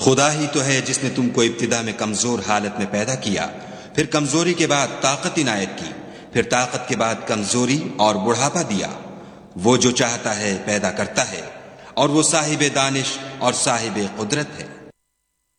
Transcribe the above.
खुदा ही तो है जिसने तुमको इब्तिदा में कमजोर हालत में पैदा किया, फिर कमजोरी के बाद ताकत इनायत की, फिर ताकत के बाद कमजोरी और बुढ़ापा दिया। वो जो चाहता है पैदा करता है और वो साहिब दानिश और साहिब कुदरत है।